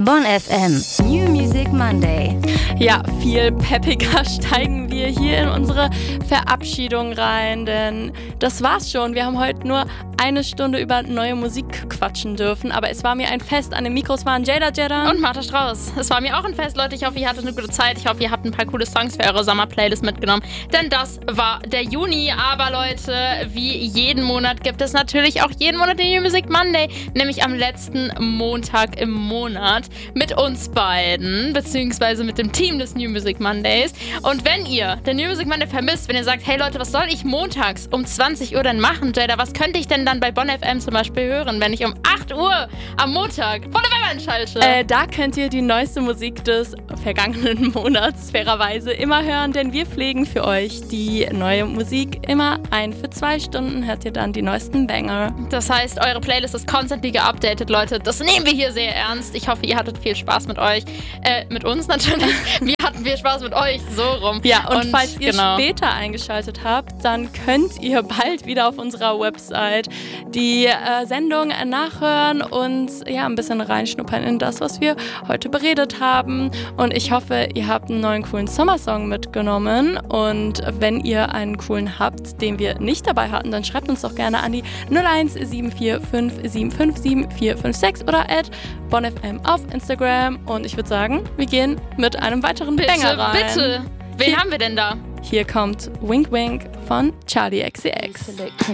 Bonn FM New Music Monday. Ja, viel peppiger steigen wir hier in unsere Verabschiedung rein, denn das war's schon. Wir haben heute nur eine Stunde über neue Musik quatschen dürfen, aber es war mir ein Fest. An den Mikros waren Jada und Martha Strauß. Es war mir auch ein Fest, Leute. Ich hoffe, ihr hattet eine gute Zeit. Ich hoffe, ihr habt ein paar coole Songs für eure Sommerplaylist mitgenommen, denn das war der Juni. Aber Leute, wie jeden Monat gibt es natürlich auch jeden Monat den New Music Monday, nämlich am letzten Montag im Monat mit uns beiden, beziehungsweise mit dem Team des New Music Mondays. Und wenn ihr den New Music Monday vermisst, wenn ihr sagt, hey Leute, was soll ich montags um 20 Uhr denn machen, Jada, was könnte ich denn dann bei Bonn FM zum Beispiel hören, wenn ich um 8 Uhr am Montag Bonn FM einschalte? Da könnt ihr die neueste Musik des vergangenen Monats fairerweise immer hören, denn wir pflegen für euch die neue Musik immer ein. Für 2 Stunden hört ihr dann die neuesten Banger. Das heißt, eure Playlist ist constantly geupdatet, Leute. Das nehmen wir hier sehr ernst. Ich hoffe, ihr hattet viel Spaß mit euch. Mit uns natürlich. Wir hatten viel Spaß mit euch, so rum. Ja, und falls ihr später eingeschaltet habt, dann könnt ihr bald wieder auf unserer Website die Sendung nachhören und ja, ein bisschen reinschnuppern in das, was wir heute beredet haben. Und ich hoffe, ihr habt einen neuen coolen Sommersong mitgenommen. Und wenn ihr einen coolen habt, den wir nicht dabei hatten, dann schreibt uns doch gerne an die 01745757456 oder @BonnFM auf Instagram. Und ich würde sagen, wir gehen mit einem weiteren Banger rein. Bitte, wen haben wir denn da? Hier kommt Wink Wink von Charli XCX.